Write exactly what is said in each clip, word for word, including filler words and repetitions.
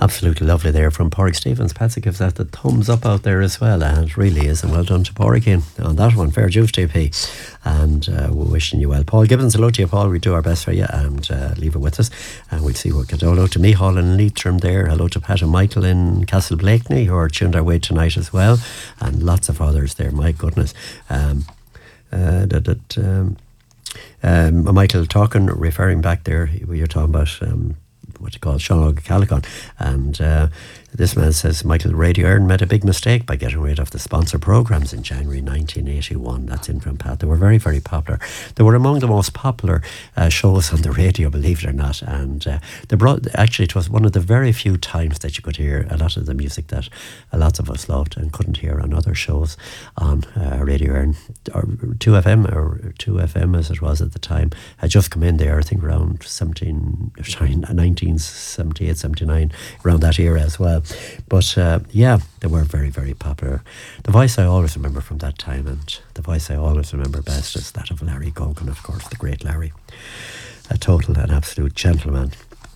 Absolutely lovely there from Pádraig Stevens. Patsy gives that the thumbs up out there as well, and it really is, and well done to Pádraig on that one. Fair dues to you, P. And uh, we're wishing you well. Paul Gibbons, hello to you, Paul. We do our best for you, and uh, leave it with us, and we'll see what we can do. Hello to Micheál in Leitrim there. Hello to Pat and Michael in Castle Blakeney, who are tuned our way tonight as well, and lots of others there. My goodness. Um, uh, that, that, um, um, Michael talking, referring back there, you're talking about um, what you call Sean O'Callaghan, and uh, this man says Michael, Radio Éireann made a big mistake by getting rid of the sponsor programmes in January nineteen eighty-one. That's in from Pat. They were very, very popular. They were among the most popular uh, shows on the radio, believe it or not. And uh, they brought, actually, it was one of the very few times that you could hear a lot of the music that a lot of us loved and couldn't hear on other shows on uh, Radio Éireann. Or two F M, or two F M as it was at the time, had just come in there, I think around seventeen, nineteen seventy-eight, seventy-nine, around that era as well. But uh, yeah, they were very, very popular. The voice I always remember from that time, and the voice I always remember best, is that of Larry Gogan, of course, the great Larry. A total and absolute gentleman.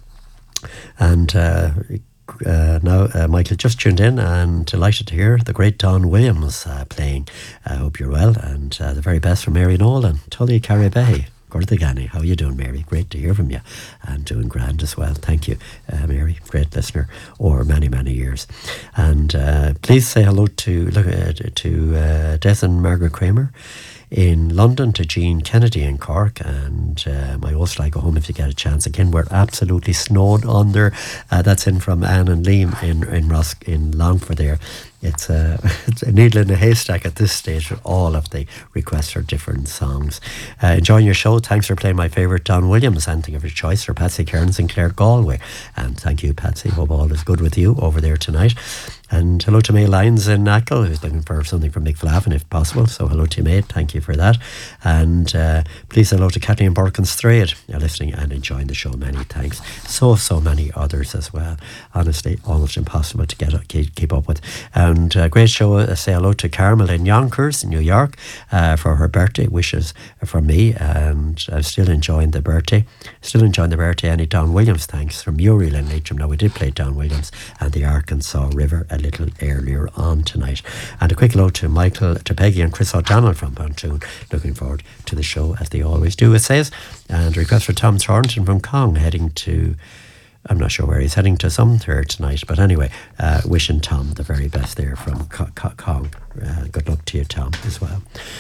And uh, uh, now uh, Michael just tuned in, and delighted to hear the great Don Williams uh, playing. I uh, hope you're well, and uh, the very best from Mary Nolan, Tully Caribay. Gordigani, how you doing, Mary? Great to hear from you, and doing grand as well. Thank you, uh, Mary, great listener over many, many years. And uh, please say hello to look uh, to uh, Des and Margaret Kramer in London, to Jean Kennedy in Cork, and uh, my old Sligo home if you get a chance. Again, we're absolutely snowed under. Uh, that's in from Anne and Liam in in Ross in Longford there. It's a, it's a needle in a haystack at this stage. All of the requests for different songs. Uh, enjoying your show. Thanks for playing my favourite Don Williams. Anything of your choice for Patsy Kearns and Claire Galway. And thank you, Patsy. Hope all is good with you over there tonight. And hello to May Lyons in Ackle, who's looking for something from Mick Flavin if possible. So hello to you, mate. Thank you for that. And uh, please hello to Kathleen Burke and Strayed. You're listening and enjoying the show. Many thanks. So, so many others as well. Honestly, almost impossible to get keep, keep up with. And uh, great show. Uh, say hello to Carmel in Yonkers, New York, uh, for her birthday. Wishes from me. And I'm still enjoying the birthday. Still enjoying the birthday. Any Don Williams thanks from Muriel in Leitrim. Now, we did play Don Williams and the Arkansas River a little earlier on tonight. And a quick hello to Michael, to Peggy and Chris O'Donnell from Pontoon. Looking forward to the show as they always do, it says. And a request for Tom Thornton from Cong, heading to, I'm not sure where he's heading to, somewhere tonight, but anyway, uh, wishing Tom the very best there from Cong. Uh, good luck to you, Tom, as well.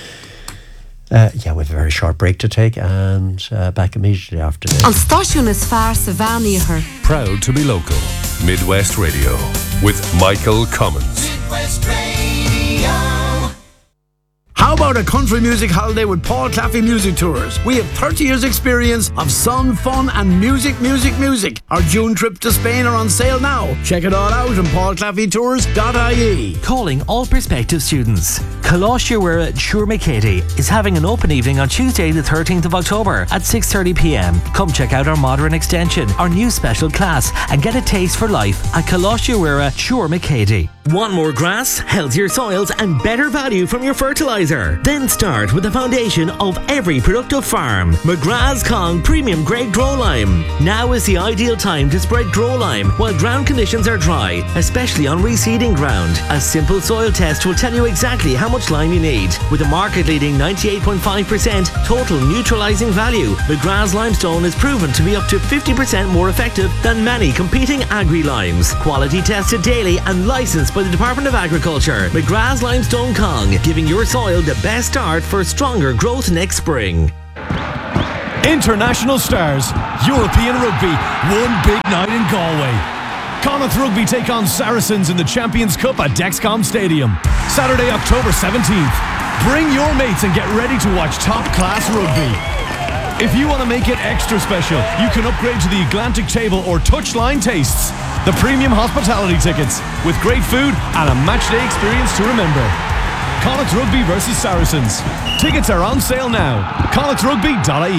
Uh, yeah, we have a very short break to take, and uh, back immediately after this. On Stáisiún is fearr sa bhean. Proud to be local. Midwest Radio with Michael Cummins. Midwest Radio. How about a country music holiday with Paul Claffey Music Tours? We have thirty years experience of sun, fun and music, music, music. Our June trip to Spain are on sale now. Check it all out on paul claffey tours dot I E. Calling all prospective students. Coláiste Mhuire Tuairmacéti is having an open evening on Tuesday the thirteenth of October at six thirty p m. Come check out our modern extension, our new special class, and get a taste for life at Coláiste Mhuire Tuairmacéti. Want more grass, healthier soils and better value from your fertiliser? Then start with the foundation of every productive farm. McGrath's Cong Premium Grade Grow Lime. Now is the ideal time to spread Grow Lime while ground conditions are dry, especially on reseeding ground. A simple soil test will tell you exactly how much lime you need. With a market-leading ninety-eight point five percent total neutralising value, McGrath's Limestone is proven to be up to fifty percent more effective than many competing agri-limes. Quality tested daily and licensed by the Department of Agriculture. McGrath's Limestone Cong, giving your soil the best start for stronger growth next spring. International stars, European rugby, one big night in Galway. Connacht Rugby take on Saracens in the Champions Cup at Dexcom Stadium. Saturday, October seventeenth. Bring your mates and get ready to watch top-class rugby. If you want to make it extra special, you can upgrade to the Atlantic Table or Touchline Tastes, the premium hospitality tickets, with great food and a matchday experience to remember. Connacht Rugby versus Saracens. Tickets are on sale now. connacht rugby dot I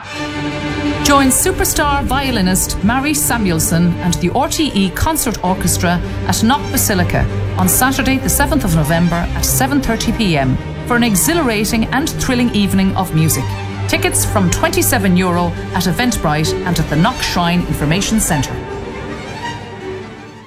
E. Join superstar violinist Mary Samuelson and the R T E Concert Orchestra at Knock Basilica on Saturday the seventh of November at seven thirty p m for an exhilarating and thrilling evening of music. Tickets from twenty-seven euro at Eventbrite and at the Knock Shrine Information Centre.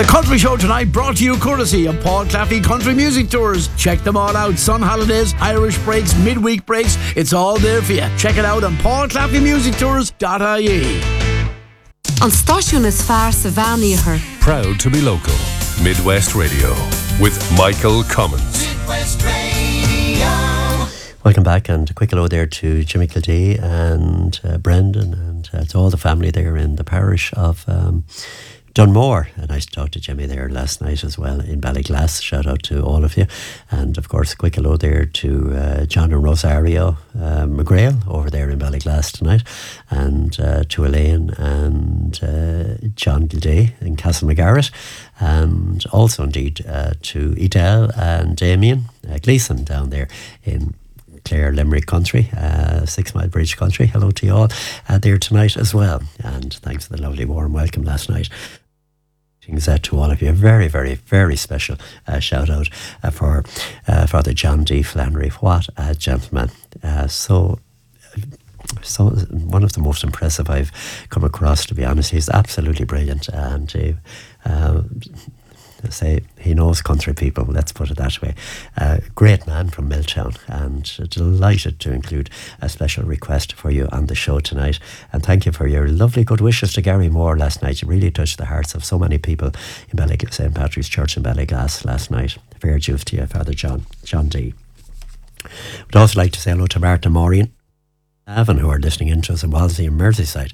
The Country Show tonight brought to you courtesy of Paul Claffey Country Music Tours. Check them all out. Sun holidays, Irish breaks, midweek breaks. It's all there for you. Check it out on paul claffey music tours dot I E. An stáisiún is fearr sa bheánaíochar. Proud to be local. Midwest Radio with Michael Cummins. Midwest Radio. Welcome back, and a quick hello there to Jimmy Kildee and uh, Brendan and uh, to all the family there in the parish of um, Dunmore. And nice to talk to Jimmy there last night as well in Ballyglass. Shout out to all of you. And of course, a quick hello there to uh, John and Rosario uh, McGrail over there in Ballyglass tonight, and uh, to Elaine and uh, John Gildea in Castlemcgarrett, and also indeed uh, to Edel and Damien uh, Gleeson down there in Clare Limerick Country, uh, Six Mile Bridge Country. Hello to you all uh, there tonight as well, and thanks for the lovely warm welcome last night. Things uh, to all of you. A very, very, very special uh, shout out uh, for uh, Father John D. Flannery. What a gentleman! Uh, so. So one of the most impressive I've come across, to be honest. He's absolutely brilliant, and uh, uh, say he knows country people, let's put it that way. Uh, great man from Milltown, and delighted to include a special request for you on the show tonight. And thank you for your lovely good wishes to Gary Moore last night. You really touched the hearts of so many people in Ballyg- Saint Patrick's Church in Ballyglass last night. Fair dues to you, Father John John D. Would also like to say hello to Martin and Maureen Avon, who are listening in to us in Wallasey and Merseyside,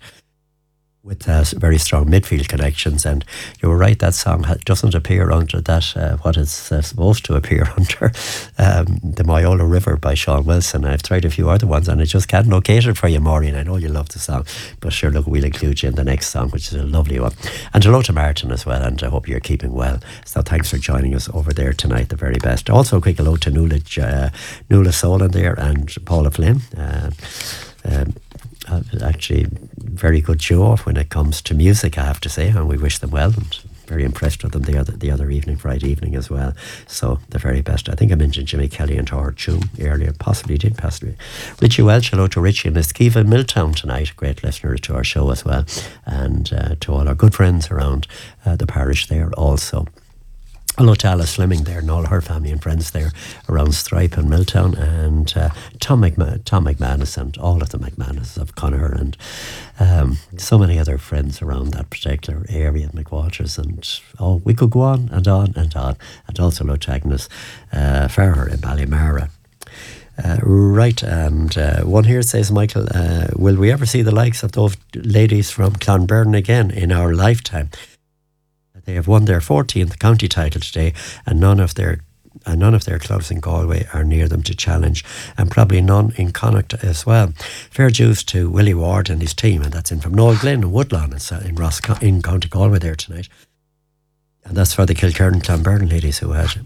with uh, very strong midfield connections. And you were right, that song ha- doesn't appear under that, uh, what it's uh, supposed to appear under, um, the Myola River by Sean Wilson. I've tried a few other ones and I just can't locate it for you, Maureen. I know you love the song, but sure, look, we'll include you in the next song, which is a lovely one. And hello to Martin as well, and I hope you're keeping well. So thanks for joining us over there tonight, the very best. Also a quick hello to Nuala, uh, Nuala Solan there and Paula Flynn. Uh, um, Uh, actually very good duo when it comes to music, I have to say, and we wish them well, and very impressed with them the other the other evening, Friday evening as well. So the very best. I think I mentioned Jimmy Kelly and Howard Choom earlier, possibly did, possibly. Richie Welch, hello to Richie in Esquiva, Milltown tonight, great listener to our show as well, and uh, to all our good friends around uh, the parish there also. Hello to Alice Fleming there and all her family and friends there around Stripe and Milltown, and uh, Tom, McMa- Tom McManus and all of the McManus of Conor, and um, so many other friends around that particular area, McWaters, and oh, we could go on and on and on. And also hello to Agnes uh, Farrer in Ballymara. Uh, right, and uh, one here says, Michael, uh, will we ever see the likes of those ladies from Clonberne again in our lifetime? They have won their fourteenth county title today, and none of their and none of their clubs in Galway are near them to challenge, and probably none in Connacht as well. Fair dues to Willie Ward and his team, and that's in from Noel Glen and Woodlawn in Ross in County Galway there tonight. And that's for the Kilkerran Clonberne ladies, who had,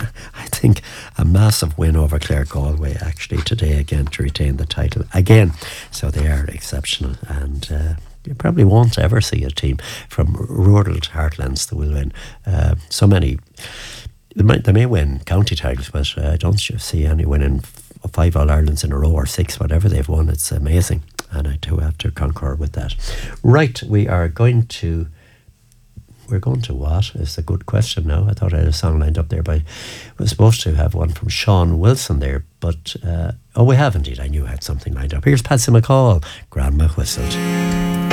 I think, a massive win over Clare Galway actually today again to retain the title again. So they are exceptional, and uh, you probably won't ever see a team from rural heartlands that will win uh, so many. They, might, they may win county titles, but I uh, don't see any winning five All-Irelands in a row or six, whatever they've won. It's amazing, and I do have to concur with that. Right, we are going to... We're going to what? It's a good question now. I thought I had a song lined up there, but we're supposed to have one from Sean Wilson there. But, uh, oh, we have indeed. I knew I had something lined up. Here's Patsy McCall, Grandma Whistled.